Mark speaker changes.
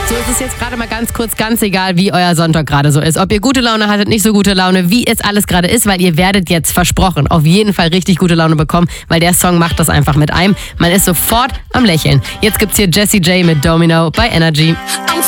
Speaker 1: So ist es jetzt gerade mal ganz kurz, ganz egal, wie euer Sonntag gerade so ist. Ob ihr gute Laune hattet, nicht so gute Laune, wie es alles gerade ist, weil ihr werdet jetzt versprochen auf jeden Fall richtig gute Laune bekommen, weil der Song macht das einfach mit einem. Man ist sofort am Lächeln. Jetzt gibt's hier Jessie J mit Domino bei Energy.